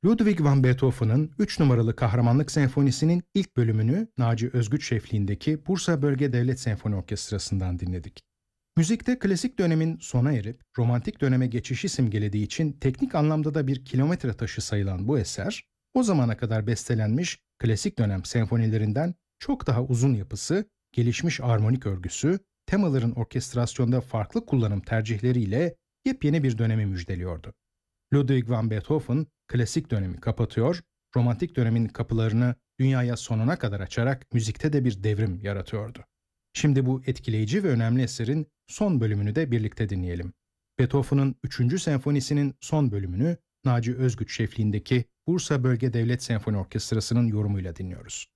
Ludwig van Beethoven'ın 3 numaralı Kahramanlık Senfonisi'nin ilk bölümünü Naci Özgüç şefliğindeki Bursa Bölge Devlet Senfoni Orkestrası'ndan dinledik. Müzikte klasik dönemin sona erip romantik döneme geçişi simgelediği için teknik anlamda da bir kilometre taşı sayılan bu eser, o zamana kadar bestelenmiş klasik dönem senfonilerinden çok daha uzun yapısı, gelişmiş armonik örgüsü, temaların orkestrasyonda farklı kullanım tercihleriyle yepyeni bir dönemi müjdeliyordu. Ludwig van Beethoven klasik dönemi kapatıyor, romantik dönemin kapılarını dünyaya sonuna kadar açarak müzikte de bir devrim yaratıyordu. Şimdi bu etkileyici ve önemli eserin son bölümünü de birlikte dinleyelim. Beethoven'ın 3. senfonisinin son bölümünü Naci Özgüç şefliğindeki Bursa Bölge Devlet Senfoni Orkestrası'nın yorumuyla dinliyoruz.